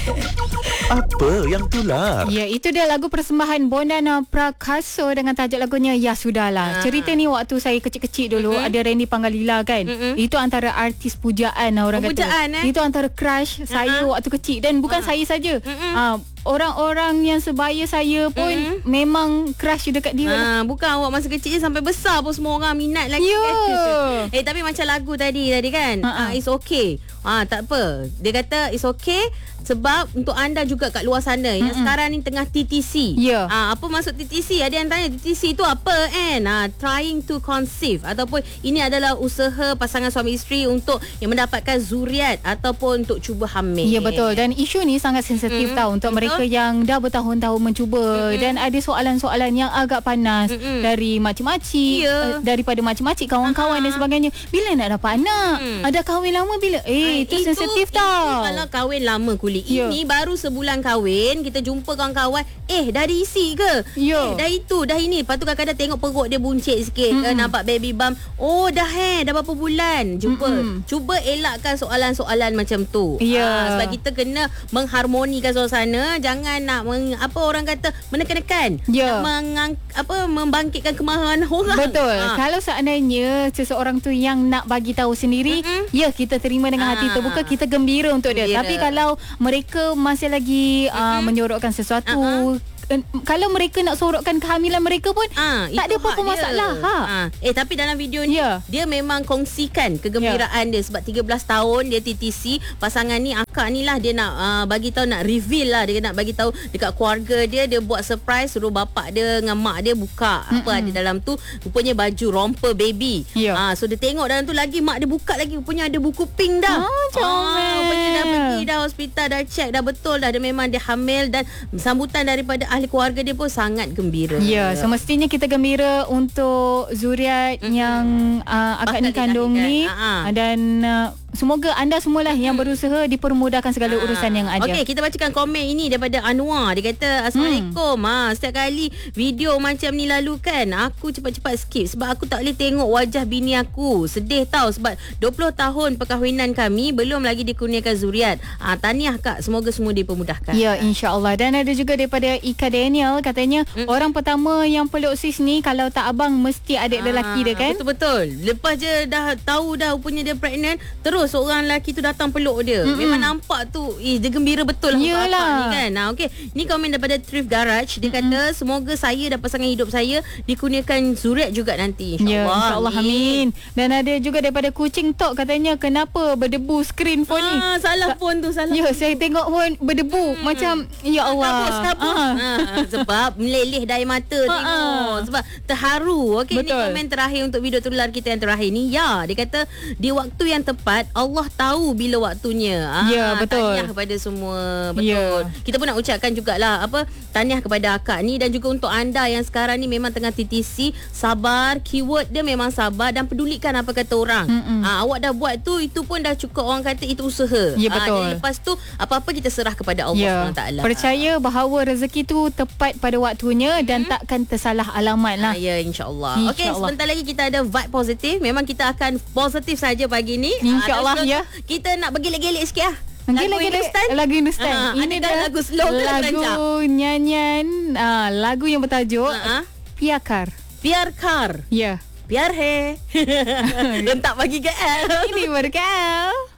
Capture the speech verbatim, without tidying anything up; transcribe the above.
Apa yang tular? Ya, itu dia lagu persembahan Bondana Prakaso dengan tajuk lagunya Ya Sudahlah. Ah. Cerita ni waktu saya kecil-kecil dulu, Mm-mm. ada Randy Pangalila kan. Mm-mm. Itu antara artis pujaan lah orang Oh, kata. pujaan, eh? Itu antara crush saya waktu kecil. Dan bukan Ah. saya saja. Mm-mm. Ah, orang-orang yang sebaya saya pun Mm-mm. memang crush dekat dia lah. Ha, bukan awak masa kecil sampai besar pun semua orang minat lagi Ya. kan. Eh tapi macam lagu tadi tadi kan. Ha-ha. Uh, it's okay. Ah ha, tak apa. Dia kata it's okay sebab untuk anda juga kat luar sana yang sekarang ni tengah T T C. Ya. Ah ha, apa maksud T T C? Ada yang tanya T T C tu apa kan? Ha, trying to conceive ataupun ini adalah usaha pasangan suami isteri untuk yang mendapatkan zuriat ataupun untuk cuba hamil. Ya, betul. Dan isu ni sangat sensitif Mm-mm. tau untuk Betul. mereka yang dah bertahun-tahun mencuba. Mm-mm. Dan ada soalan-soalan yang agak panas Mm-mm. dari makcik-makcik, Ya. uh, daripada makcik-makcik kawan-kawan dan sebagainya. Bila nak dapat anak? Mm. Ada kahwin lama bila? Eh, itu, sensitif tau. Kalau kahwin lama kulit. Ya. Ini baru sebulan kahwin, kita jumpa kawan-kawan, eh dah diisi ke? Ya. Eh dah itu, dah ini. Lepas tu kadang-kadang tengok perut dia buncit sikit ke, Mm-mm. nampak baby bump. Oh dah eh, dah berapa bulan. Jumpa. Mm-mm. Cuba elakkan soalan-soalan macam tu. Ya. Ah, sebab kita kena mengharmonikan suasana, jangan nak meng, apa orang kata menekan-nekan. Ya. Nak mengang, apa membangkitkan kemarahan orang. Betul. Ah. Kalau seandainya seseorang tu yang nak bagi tahu sendiri, Mm-mm. ya kita terima dengan hati Ah. terbuka, kita gembira untuk dia. Gembira. Tapi kalau mereka masih lagi uh, menyorokkan sesuatu, Ah-ah. uh, kalau mereka nak sorokkan kehamilan mereka pun Ah, tak ada itu apa-apa hak dia. masalah. Ha. Ah, eh tapi dalam video ni Ya. dia memang kongsikan kegembiraan dia sebab tiga belas tahun dia T T C. Pasangan ni akak ni lah dia nak uh, bagi tahu, nak reveal lah, dia nak bagi tahu dekat keluarga dia, dia buat surprise, suruh bapak dia dengan mak dia buka apa Mm-mm. ada dalam tu, rupanya baju romper baby. Ya. Ah, so dia tengok dalam tu lagi, mak dia buka lagi, rupanya ada buku pink dah. Ah, comel. rupanya dah pergi dah hospital, dah check dah betul dah dia memang dia hamil, dan sambutan daripada ahli keluarga dia pun sangat gembira. Ya, semestinya kita gembira untuk zuriat Mm-mm. yang uh, akak Bakal ni kandung ni. dilahirkan. Ha-ha. Dan uh, semoga anda semualah yang berusaha dipermudahkan segala urusan yang ada. Okey, kita bacakan komen ini daripada Anwar. Dia kata, Assalamualaikum. Hmm. Ha, setiap kali video macam ni lalu kan, aku cepat-cepat skip sebab aku tak boleh tengok wajah bini aku. Sedih tau sebab dua puluh tahun perkahwinan kami belum lagi dikurniakan zuriat. Ha, tahniah kak, semoga semua dipermudahkan. Ya, insya-Allah. Dan ada juga daripada Ika Daniel, katanya Mm. orang pertama yang peluk sis ni kalau tak abang mesti adik lelaki dia kan. Betul-betul. Lepas je dah tahu dah rupanya dia pregnant, terus seorang lelaki tu datang peluk dia. Mm-mm. Memang nampak tu, eh, dia gembira betul lah Yelah. untuk akak ni kan. Ha, okey. Ni komen daripada Thrift Garage. Dia kata, semoga saya dan pasangan hidup saya dikurniakan zuriat juga nanti. Ya, InsyaAllah. insya-Allah, amin. Dan ada juga daripada Kucing Tok, katanya kenapa berdebu skrin phone ni? Ah, salah pun tu, salah. Ya, saya tengok pun berdebu. Macam ya Allah. Kabus, kabus. Ah. Ha, sebab meleleh dari mata Ah, tengok. ah. Sebab terharu. Okey, ni Betul. komen terakhir untuk video tular kita yang terakhir ni. Ya, dia kata di waktu yang tepat Allah tahu bila waktunya. Ah, Ya, betul. Tahniah kepada semua. Betul. Ya. Kita pun nak ucapkan jugalah apa tahniah kepada akak ni, dan juga untuk anda yang sekarang ni memang tengah T T C, sabar. Keyword dia memang sabar dan pedulikan apa kata orang. Mm-mm. Ah, awak dah buat tu, itu pun dah cukup, orang kata itu usaha. Ya, Ah, betul. jadi lepas tu apa-apa kita serah kepada Allah Ya, subhanahu wa taala. percaya bahawa rezeki tu tepat pada waktunya dan takkan tersalah alamat lah. Ah, ya, insyaAllah. InsyaAllah. Okey, sebentar lagi kita ada vibe positif. Memang kita akan positif saja pagi ni. InsyaAllah, Ah, dan ya. Kita nak bergelek-gelek sikit lah. Gila, Lagu gila, Hindustan. lagu Hindustan. Ah, Ini adakah dah lagu slow ke lagu lagu rancak? nyanyian, ah, lagu yang bertajuk Ah, ah. Piakar. Piar kar. Ya. Piar he. Rentak bagi K L. Ini berkau.